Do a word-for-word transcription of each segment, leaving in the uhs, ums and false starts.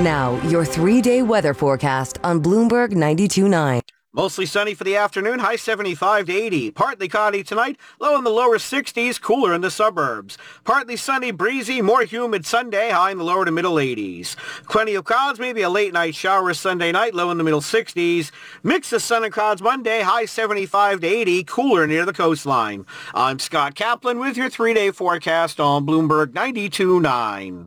Now, your three-day weather forecast on Bloomberg ninety-two point nine. Mostly sunny for the afternoon, high seventy-five to eighty. Partly cloudy tonight, low in the lower sixties, cooler in the suburbs. Partly sunny, breezy, more humid Sunday, high in the lower to middle eighties. Plenty of clouds, maybe a late night shower Sunday night, low in the middle sixties. Mix of sun and clouds Monday, high seventy-five to eighty, cooler near the coastline. I'm Scott Kaplan with your three-day forecast on Bloomberg ninety-two point nine.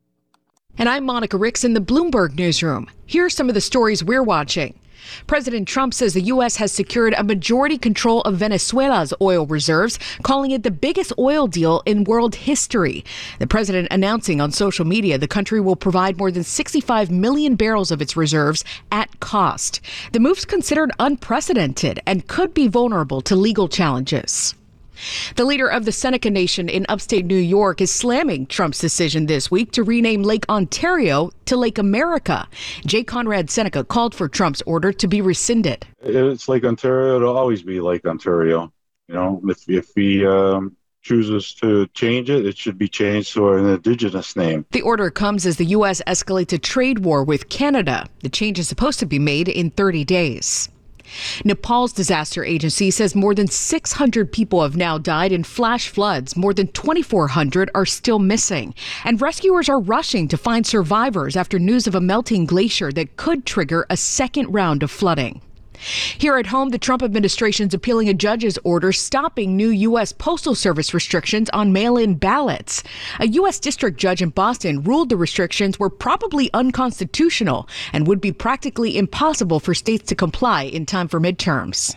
And I'm Monica Ricks in the Bloomberg Newsroom. Here are some of the stories we're watching. President Trump says the U S has secured a majority control of Venezuela's oil reserves, calling it the biggest oil deal in world history. The president announcing on social media the country will provide more than sixty-five million barrels of its reserves at cost. The move's considered unprecedented and could be vulnerable to legal challenges. The leader of the Seneca Nation in upstate New York is slamming Trump's decision this week to rename Lake Ontario to Lake America. J. Conrad Seneca called for Trump's order to be rescinded. It's Lake Ontario. It'll always be Lake Ontario. You know, if, if he um, chooses to change it, it should be changed to an indigenous name. The order comes as the U S escalates a trade war with Canada. The change is supposed to be made in thirty days. Nepal's disaster agency says more than six hundred people have now died in flash floods. More than twenty-four hundred are still missing. And rescuers are rushing to find survivors after news of a melting glacier that could trigger a second round of flooding. Here at home, the Trump administration's appealing a judge's order stopping new U S Postal Service restrictions on mail-in ballots. A U S district judge in Boston ruled the restrictions were probably unconstitutional and would be practically impossible for states to comply in time for midterms.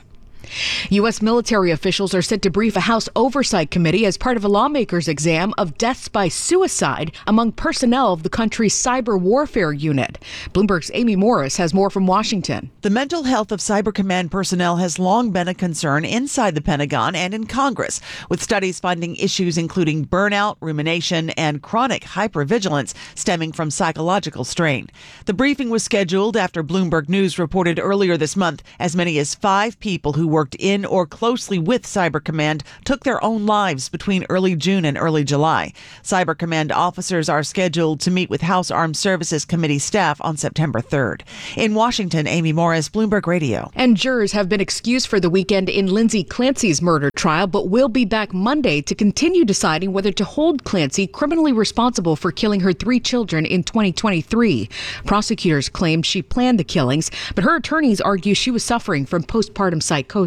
U S military officials are set to brief a House Oversight Committee as part of a lawmaker's exam of deaths by suicide among personnel of the country's cyber warfare unit. Bloomberg's Amy Morris has more from Washington. The mental health of Cyber Command personnel has long been a concern inside the Pentagon and in Congress, with studies finding issues including burnout, rumination, and chronic hypervigilance stemming from psychological strain. The briefing was scheduled after Bloomberg News reported earlier this month as many as five people who worked in or closely with Cyber Command took their own lives between early June and early July. Cyber Command officers are scheduled to meet with House Armed Services Committee staff on September third. In Washington, Amy Morris, Bloomberg Radio. And jurors have been excused for the weekend in Lindsay Clancy's murder trial, but will be back Monday to continue deciding whether to hold Clancy criminally responsible for killing her three children in twenty twenty-three. Prosecutors claimed she planned the killings, but her attorneys argue she was suffering from postpartum psychosis.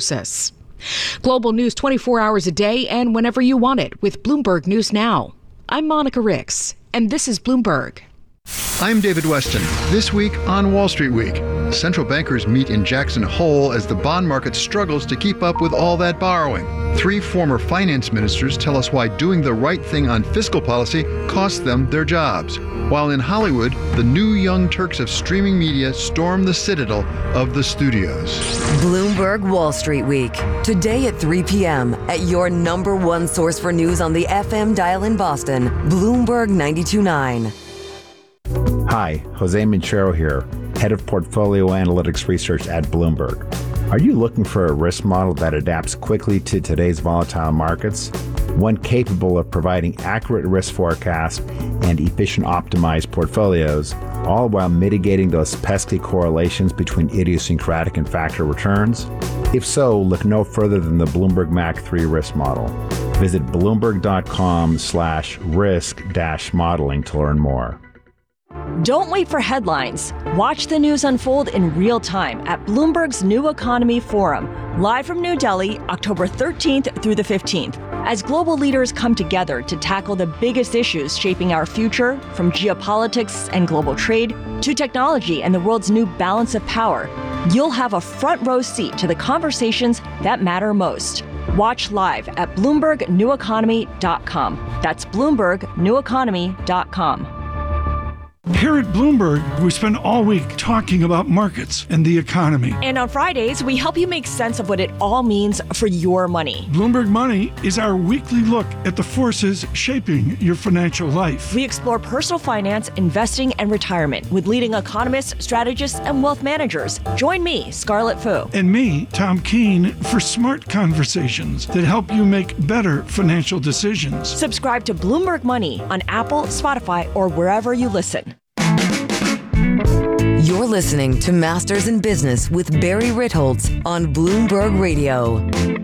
Global news twenty-four hours a day and whenever you want it with Bloomberg News Now. I'm Monica Ricks, and this is Bloomberg. I'm David Weston. This week on Wall Street Week, central bankers meet in Jackson Hole as the bond market struggles to keep up with all that borrowing. Three former finance ministers tell us why doing the right thing on fiscal policy cost them their jobs. While in Hollywood, the new Young Turks of streaming media storm the citadel of the studios. Bloomberg Wall Street Week. Today at three p.m. at your number one source for news on the F M dial in Boston, Bloomberg ninety-two point nine. Hi, Jose Minchero here, Head of Portfolio Analytics Research at Bloomberg. Are you looking for a risk model that adapts quickly to today's volatile markets? One capable of providing accurate risk forecasts and efficient optimized portfolios, all while mitigating those pesky correlations between idiosyncratic and factor returns? If so, look no further than the Bloomberg M A C three risk model. Visit bloomberg.com slash risk dash modeling to learn more. Don't wait for headlines. Watch the news unfold in real time at Bloomberg's New Economy Forum, live from New Delhi, October thirteenth through the fifteenth. As global leaders come together to tackle the biggest issues shaping our future, from geopolitics and global trade to technology and the world's new balance of power, you'll have a front row seat to the conversations that matter most. Watch live at bloomberg new economy dot com. That's bloomberg new economy dot com. Here at Bloomberg, we spend all week talking about markets and the economy. And on Fridays, we help you make sense of what it all means for your money. Bloomberg Money is our weekly look at the forces shaping your financial life. We explore personal finance, investing, and retirement with leading economists, strategists, and wealth managers. Join me, Scarlett Fu. And me, Tom Keene, for smart conversations that help you make better financial decisions. Subscribe to Bloomberg Money on Apple, Spotify, or wherever you listen. You're listening to Masters in Business with Barry Ritholtz on Bloomberg Radio.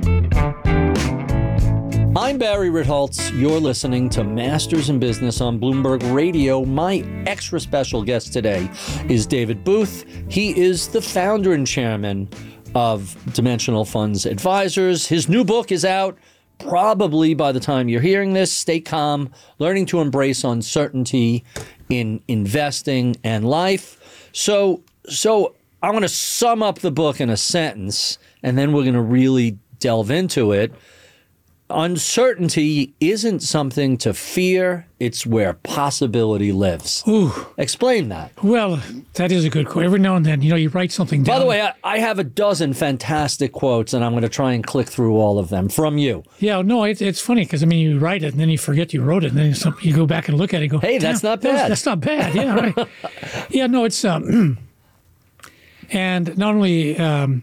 I'm Barry Ritholtz. You're listening to Masters in Business on Bloomberg Radio. My extra special guest today is David Booth. He is the founder and chairman of Dimensional Funds Advisors. His new book is out probably by the time you're hearing this. Stay calm, learning to embrace uncertainty in investing and life. So, so I want to sum up the book in a sentence, and then we're going to really delve into it. Uncertainty isn't something to fear. It's where possibility lives. Ooh. Explain that. Well, that is a good quote. Every now and then, you know, you write something down. By the way, I, I have a dozen fantastic quotes, and I'm going to try and click through all of them from you. Yeah, no, it, it's funny because, I mean, you write it, and then you forget you wrote it, and then some, you go back and look at it and go, hey, that's not bad. That's, that's not bad. Yeah, right. Yeah, no, it's... Um, and not only... Um,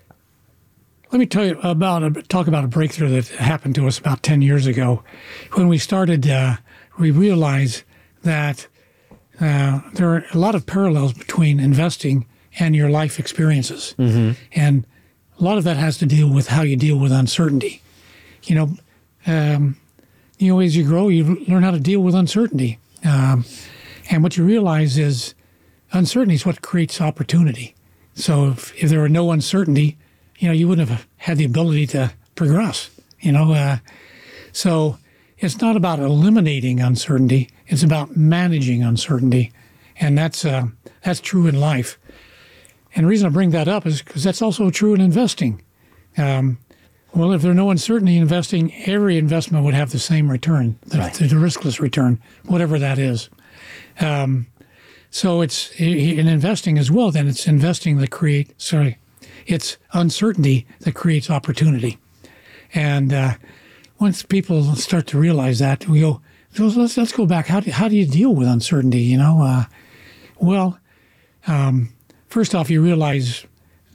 Let me tell you about a, talk about a breakthrough that happened to us about ten years ago. When we started, uh, we realized that uh, there are a lot of parallels between investing and your life experiences. Mm-hmm. And a lot of that has to deal with how you deal with uncertainty. You know, um, you know, as you grow, you learn how to deal with uncertainty. Um, and what you realize is uncertainty is what creates opportunity. So if, if there were no uncertainty, you know, you wouldn't have had the ability to progress, you know. Uh, so it's not about eliminating uncertainty. It's about managing uncertainty. And that's uh, that's true in life. And the reason I bring that up is because that's also true in investing. Um, well, if there's no uncertainty in investing, every investment would have the same return, the, right. the riskless return, whatever that is. Um, so it's in investing as well, then it's investing that create, sorry, it's uncertainty that creates opportunity. And uh, once people start to realize that, we go, let's, let's go back. How do, how do you deal with uncertainty, you know? Uh, well, um, first off, you realize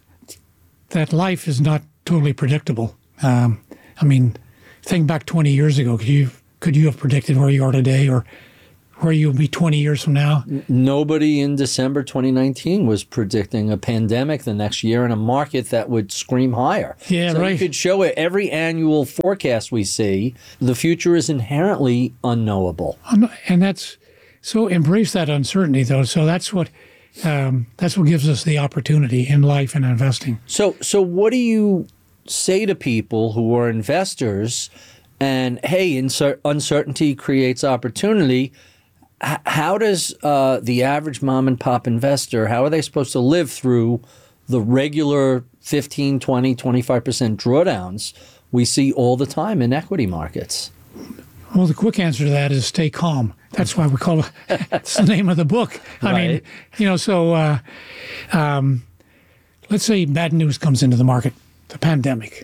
that life is not totally predictable. Um, I mean, think back twenty years ago. Could you, could you have predicted where you are today or where you'll be twenty years from now? Nobody in December twenty nineteen was predicting a pandemic the next year in a market that would scream higher. Yeah, so right. You could show it every annual forecast we see. The future is inherently unknowable. And that's so embrace that uncertainty, though. So that's what um, that's what gives us the opportunity in life and investing. So, so what do you say to people who are investors? And hey, insert, uncertainty creates opportunity. How does uh, the average mom and pop investor, how are they supposed to live through the regular fifteen, twenty, twenty-five percent drawdowns we see all the time in equity markets? Well, the quick answer to that is stay calm. That's why we call it, that's the name of the book. I Right. mean, you know, so uh, um, let's say bad news comes into the market, the pandemic,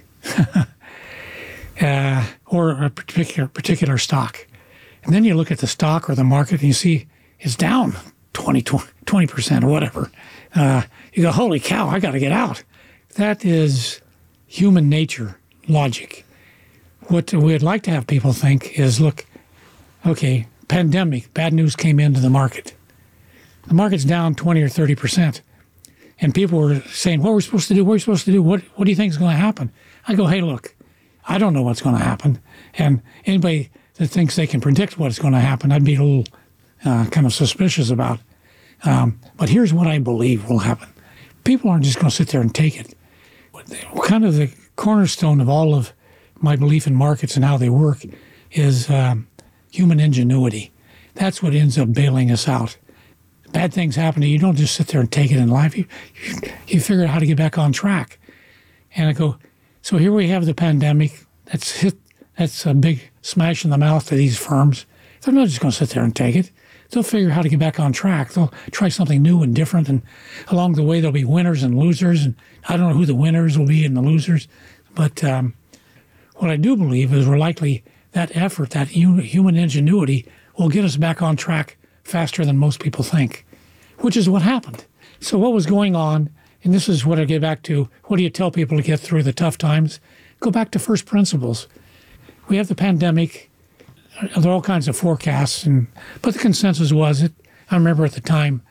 uh, or a particular particular stock. And then you look at the stock or the market and you see it's down twenty, twenty percent or whatever. Uh, you go, holy cow, I got to get out. That is human nature logic. What we'd like to have people think is, look, okay, pandemic, bad news came into the market. The market's down twenty or thirty percent. And people were saying, what are we supposed to do? What are we supposed to do? What, what do you think is going to happen? I go, hey, look, I don't know what's going to happen. And anybody that thinks they can predict what's going to happen, I'd be a little uh, kind of suspicious about. Um, but here's what I believe will happen. People aren't just going to sit there and take it. Kind of the cornerstone of all of my belief in markets and how they work is um, human ingenuity. That's what ends up bailing us out. Bad things happen to you. You don't just sit there and take it in life. You, you, you figure out how to get back on track. And I go, so here we have the pandemic. That's hit. That's a big smash in the mouth to these firms. They're not just going to sit there and take it. They'll figure out how to get back on track. They'll try something new and different. And along the way, there'll be winners and losers. And I don't know who the winners will be and the losers. But um, what I do believe is we're likely that effort, that human ingenuity, will get us back on track faster than most people think, which is what happened. So what was going on, and this is what I get back to, what do you tell people to get through the tough times? Go back to first principles. We have the pandemic. There are all kinds of forecasts, and but the consensus was, it, I remember at the time,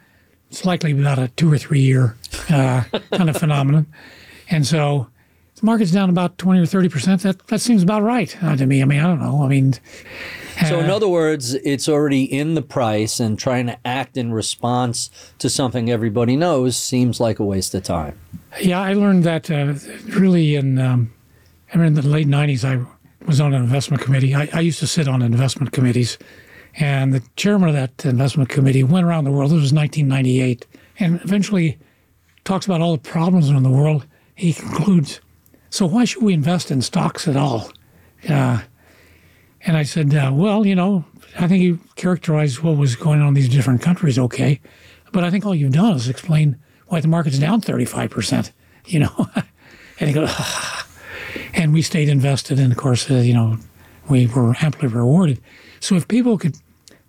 it's likely about a two or three year uh, kind of phenomenon. And so the market's down about twenty or thirty percent. That that seems about right uh, to me. I mean, I don't know. I mean, uh, so in other words, it's already in the price, and trying to act in response to something everybody knows seems like a waste of time. Yeah, I learned that uh, really in, um, I mean, in the late nineties, I was on an investment committee. I, I used to sit on investment committees, and the chairman of that investment committee went around the world. This was nineteen ninety-eight, and eventually talks about all the problems in the world. He concludes, so why should we invest in stocks at all? Uh, and I said, uh, well, you know, I think you characterized what was going on in these different countries okay, but I think all you've done is explain why the market's down thirty-five percent, you know. And he goes, ah. And we stayed invested, and of course, uh, you know, we were amply rewarded. So if people could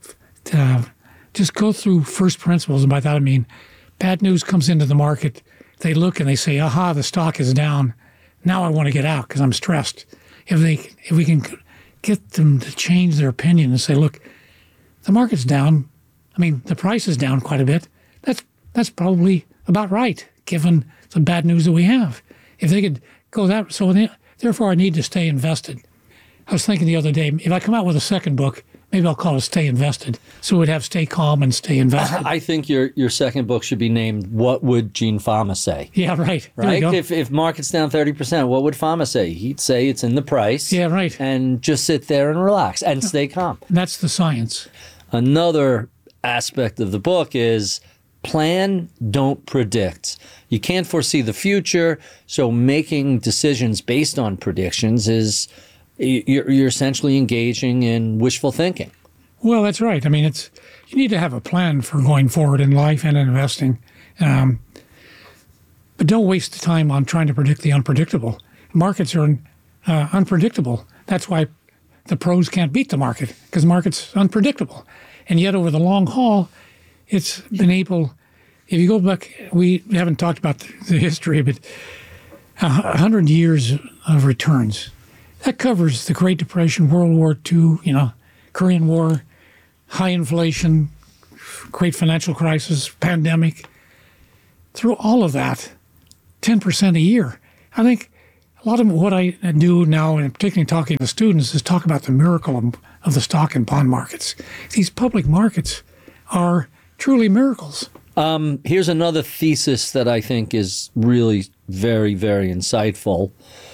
uh, just go through first principles, and by that I mean bad news comes into the market, they look and they say, aha, the stock is down. Now I want to get out because I'm stressed. If they, if we can get them to change their opinion and say, look, the market's down. I mean, the price is down quite a bit. That's that's probably about right, given the bad news that we have. If they could go that, so they, therefore I need to stay invested. I was thinking the other day, if I come out with a second book, maybe I'll call it Stay Invested. So we'd have Stay Calm and Stay Invested. I think your your second book should be named What Would Gene Fama Say? Yeah, right. Right? If if market's down thirty percent, what would Fama say? He'd say it's in the price. Yeah, right. And just sit there and relax and stay calm. That's the science. Another aspect of the book is plan, don't predict. You can't foresee the future, so making decisions based on predictions is you're, you're essentially engaging in wishful thinking. Well, that's right. I mean, it's you need to have a plan for going forward in life and in investing. Um, but don't waste the time on trying to predict the unpredictable. Markets are uh, unpredictable. That's why the pros can't beat the market, because the market's unpredictable. And yet over the long haul, it's been able, if you go back, we haven't talked about the history, but one hundred years of returns. That covers the Great Depression, World War Two, you know, Korean War, high inflation, great financial crisis, pandemic. Through all of that, ten percent a year. I think a lot of what I do now, and particularly talking to students, is talk about the miracle of, of the stock and bond markets. These public markets are truly miracles. Um, here's another thesis that I think is really very, very insightful.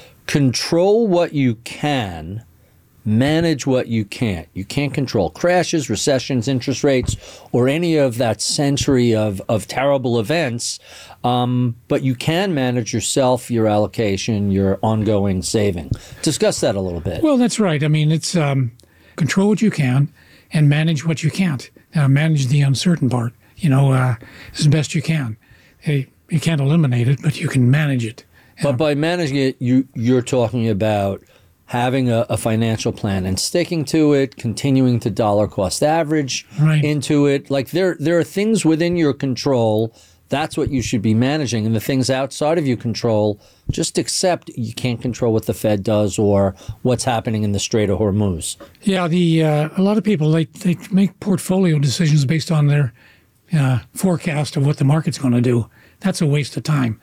Control what you can, manage what you can't. You can't control crashes, recessions, interest rates, or any of that century of, of terrible events, um, but you can manage yourself, your allocation, your ongoing saving. Discuss that a little bit. Well, that's right. I mean, it's um, control what you can and manage what you can't. Uh, manage the uncertain part, you know, uh, as best you can. Hey, you can't eliminate it, but you can manage it. But by managing it, you, you're talking about having a, a financial plan and sticking to it, continuing to dollar cost average right. into it. Like there, there are things within your control. That's what you should be managing. And the things outside of your control, just accept you can't control what the Fed does or what's happening in the Strait of Hormuz. Yeah, the uh, a lot of people, they, they make portfolio decisions based on their uh, forecast of what the market's going to do. That's a waste of time.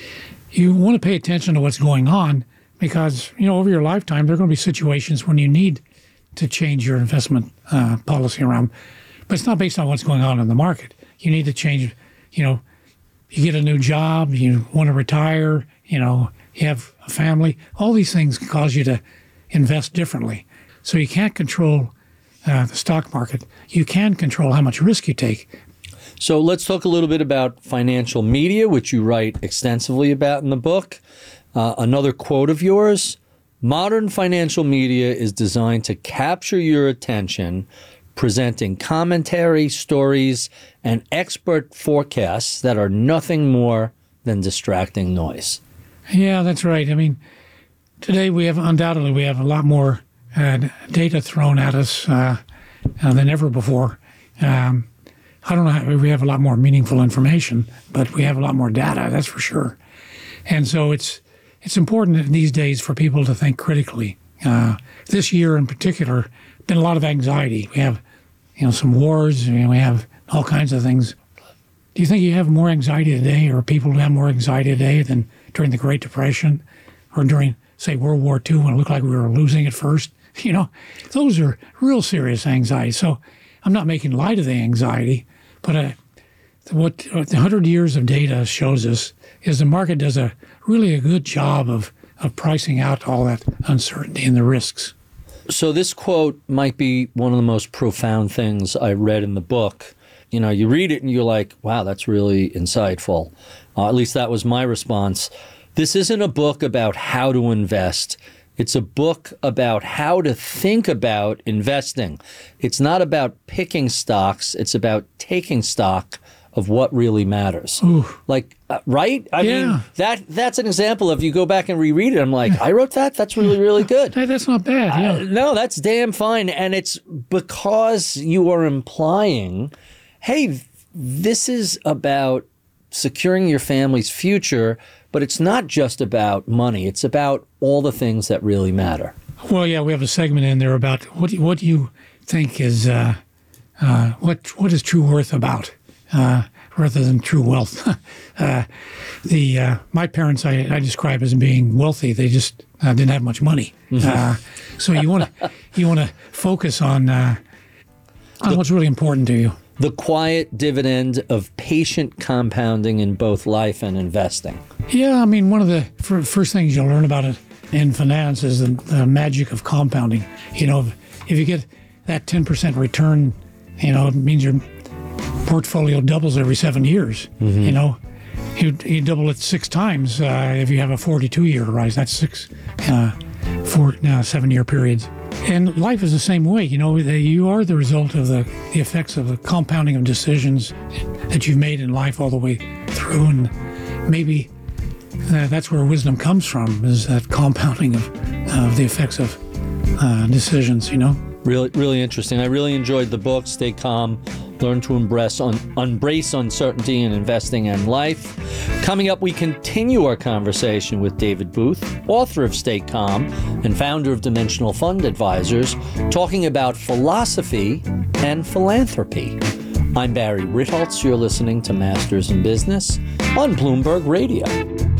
You want to pay attention to what's going on because, you know, over your lifetime, there are going to be situations when you need to change your investment uh, policy around. But it's not based on what's going on in the market. You need to change, you know, you get a new job, you want to retire, you know, you have a family. All these things can cause you to invest differently. So you can't control uh, the stock market. You can control how much risk you take. So let's talk a little bit about financial media, which you write extensively about in the book. Uh, another quote of yours, modern financial media is designed to capture your attention, presenting commentary, stories, and expert forecasts that are nothing more than distracting noise. Yeah, that's right. I mean, today we have, undoubtedly, we have a lot more uh, data thrown at us uh, uh, than ever before. Um, I don't know how, we have a lot more meaningful information, but we have a lot more data, that's for sure. And so it's it's important these days for people to think critically. Uh, this year in particular, been a lot of anxiety. We have, you know, some wars, you know, we have all kinds of things. do you think you have more anxiety today, or people have more anxiety today than during the Great Depression or during, say, World War Two, when it looked like we were losing at first? You know, those are real serious anxiety. So I'm not making light of the anxiety, but uh, what the one hundred years of data shows us is the market does a really a good job of, of pricing out all that uncertainty and the risks. So this quote might be one of the most profound things I read in the book. You know, you read it and you're like, wow, that's really insightful. Uh, at least that was my response. This isn't a book about how to invest. It's a book about how to think about investing. It's not about picking stocks. It's about taking stock of what really matters. Ooh. Like, uh, right? I Yeah. mean, that that's an example of, you go back and reread it, I'm like, I wrote that? That's really, really good. That, that's not bad. Yeah. Uh, no, that's damn fine. And it's because you are implying, hey, this is about securing your family's future, but it's not just about money. It's about all the things that really matter. Well, yeah, we have a segment in there about what do you, what do you think is uh, uh, what what is true worth about, uh, rather than true wealth. uh, the uh, my parents I, I describe as being wealthy. They just uh, didn't have much money. Uh, so you want to you want to focus on uh, on The- what's really important to you. The quiet dividend of patient compounding in both life and investing. Yeah, I mean, one of the fir- first things you'll learn about it in finance is the, the magic of compounding. You know, if, if you get that ten percent return, you know, it means your portfolio doubles every seven years. Mm-hmm. You know, you, you double it six times uh, if you have a forty-two year rise. That's six, uh, four, uh, seven year periods. And life is the same way. You know, the- you are the result of the, the effects of the compounding of decisions that you've made in life all the way through. And maybe uh, that's where wisdom comes from, is that compounding of, of the effects of uh, decisions, you know? Really, really interesting. I really enjoyed the book, Stay Calm, Learn to Embrace, un- embrace Uncertainty in Investing and Life. Coming up, we continue our conversation with David Booth, author of Stay Calm and founder of Dimensional Fund Advisors, talking about philosophy and philanthropy. I'm Barry Ritholtz. You're listening to Masters in Business on Bloomberg Radio.